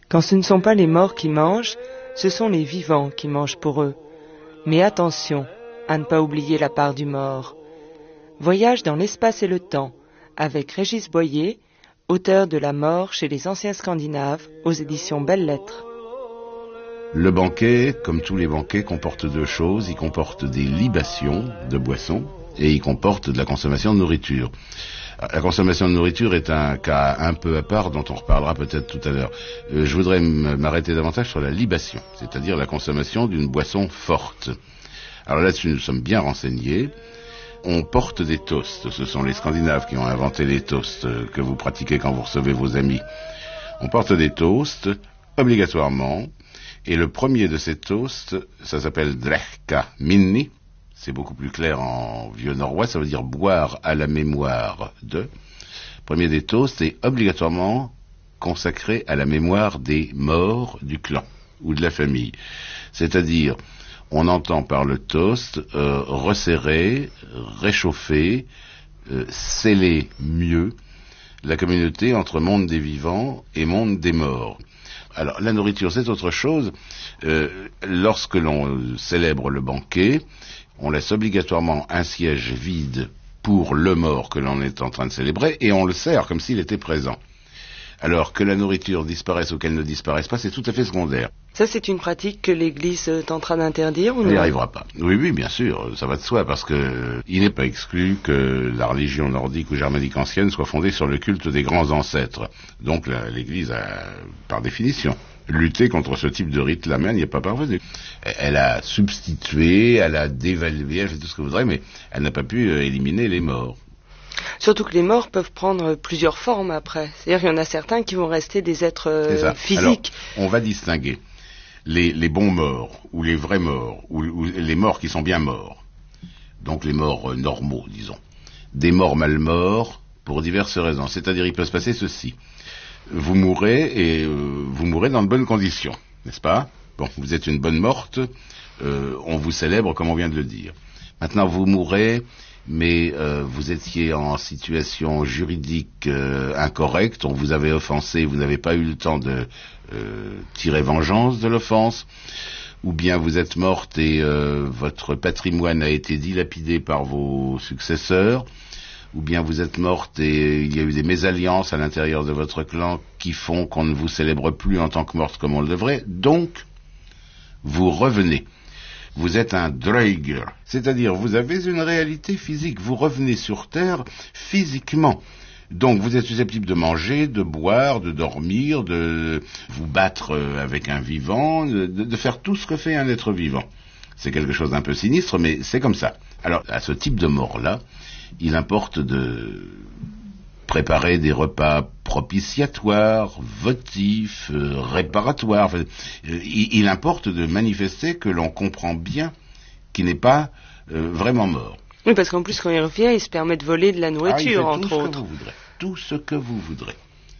Quand ce ne sont pas les morts qui mangent, ce sont les vivants qui mangent pour eux. Mais attention à ne pas oublier la part du mort. Voyage dans l'espace et le temps, avec Régis Boyer, auteur de La mort chez les anciens Scandinaves, aux éditions Belles Lettres. Le banquet, comme tous les banquets, comporte deux choses. Il comporte des libations de boissons et il comporte de la consommation de nourriture. La consommation de nourriture est un cas un peu à part dont on reparlera peut-être tout à l'heure. Je voudrais m'arrêter davantage sur la libation, c'est-à-dire la consommation d'une boisson forte. Alors là-dessus, nous sommes bien renseignés. On porte des toasts. Ce sont les Scandinaves qui ont inventé les toasts que vous pratiquez quand vous recevez vos amis. On porte des toasts, obligatoirement. Et le premier de ces toasts, ça s'appelle Drekka Minni. C'est beaucoup plus clair en vieux norrois, ça veut dire boire à la mémoire de. Le premier des toasts est obligatoirement consacré à la mémoire des morts du clan ou de la famille. C'est-à-dire, on entend par le toast resserrer, réchauffer, sceller mieux la communauté entre monde des vivants et monde des morts. Alors, la nourriture, c'est autre chose. Lorsque l'on célèbre le banquet, on laisse obligatoirement un siège vide pour le mort que l'on est en train de célébrer, et on le sert comme s'il était présent. Alors, que la nourriture disparaisse ou qu'elle ne disparaisse pas, c'est tout à fait secondaire. Ça, c'est une pratique que l'Église tentera d'interdire ou non ? Elle n'y arrivera pas. Oui, bien sûr, ça va de soi, parce que il n'est pas exclu que la religion nordique ou germanique ancienne soit fondée sur le culte des grands ancêtres. Donc l'Église a, par définition, lutté contre ce type de rite-là, mais elle n'y est pas parvenue. Elle a substitué, elle a dévalué, elle fait tout ce que vous voudrez, mais elle n'a pas pu éliminer les morts. Surtout que les morts peuvent prendre plusieurs formes après. C'est-à-dire qu'il y en a certains qui vont rester des êtres physiques. Alors, on va distinguer les bons morts, ou les vrais morts, ou les morts qui sont bien morts. Donc les morts normaux, disons. Des morts mal morts, pour diverses raisons. C'est-à-dire, il peut se passer ceci. Vous mourrez, et vous mourrez dans de bonnes conditions, n'est-ce pas ? Bon, vous êtes une bonne morte, on vous célèbre comme on vient de le dire. Maintenant, vous mourrez, mais vous étiez en situation juridique incorrecte, on vous avait offensé, vous n'avez pas eu le temps de tirer vengeance de l'offense, ou bien vous êtes morte et votre patrimoine a été dilapidé par vos successeurs, ou bien vous êtes morte et il y a eu des mésalliances à l'intérieur de votre clan qui font qu'on ne vous célèbre plus en tant que morte comme on le devrait, donc vous revenez. Vous êtes un Draugur, c'est-à-dire vous avez une réalité physique, vous revenez sur Terre physiquement. Donc vous êtes susceptible de manger, de boire, de dormir, de vous battre avec un vivant, de faire tout ce que fait un être vivant. C'est quelque chose d'un peu sinistre, mais c'est comme ça. Alors, à ce type de mort-là, il importe de préparer des repas propitiatoires, votifs, réparatoires. Enfin, il importe de manifester que l'on comprend bien qu'il n'est pas vraiment mort. Oui, parce qu'en plus, quand il revient, il se permet de voler de la nourriture, entre autres. Tout ce que vous voudrez.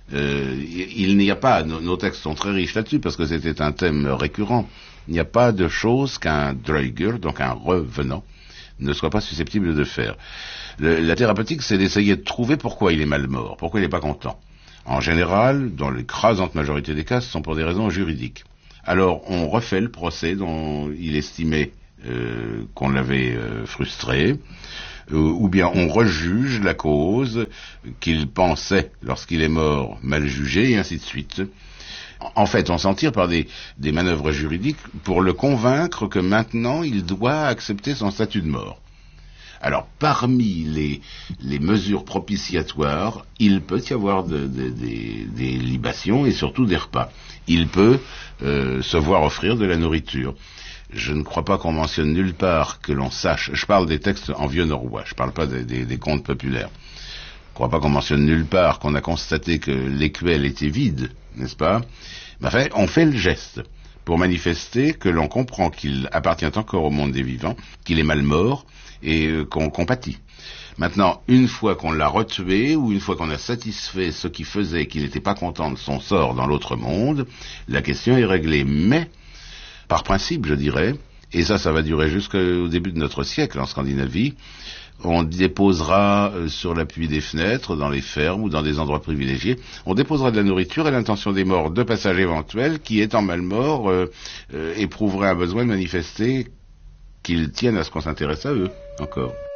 Il n'y a pas, nos textes sont très riches là-dessus, parce que c'était un thème récurrent. Il n'y a pas de chose qu'un Draugur, donc un revenant, ne soit pas susceptible de faire. La thérapeutique, c'est d'essayer de trouver pourquoi il est mal mort, pourquoi il n'est pas content. En général, dans l'écrasante majorité des cas, ce sont pour des raisons juridiques. Alors, on refait le procès dont il estimait qu'on l'avait frustré, ou bien on rejuge la cause qu'il pensait, lorsqu'il est mort, mal jugée, et ainsi de suite. En fait, on s'en tire par des manœuvres juridiques pour le convaincre que maintenant, il doit accepter son statut de mort. Alors, parmi les mesures propitiatoires, il peut y avoir des libations et surtout des repas. Il peut se voir offrir de la nourriture. Je ne crois pas qu'on mentionne nulle part que l'on sache, je parle des textes en vieux norrois, je ne parle pas des contes populaires. Je ne crois pas qu'on mentionne nulle part qu'on a constaté que l'écuelle était vide, n'est-ce pas ? Mais enfin, on fait le geste pour manifester que l'on comprend qu'il appartient encore au monde des vivants, qu'il est mal mort et qu'on compatit. Maintenant, une fois qu'on l'a retué ou une fois qu'on a satisfait ce qui faisait qu'il n'était pas content de son sort dans l'autre monde, la question est réglée. Mais, par principe, je dirais, et ça va durer jusqu'au début de notre siècle en Scandinavie, on déposera sur l'appui des fenêtres, dans les fermes ou dans des endroits privilégiés, on déposera de la nourriture et l'intention des morts de passage éventuel qui, étant mal morts, éprouveraient un besoin de manifester qu'ils tiennent à ce qu'on s'intéresse à eux, encore.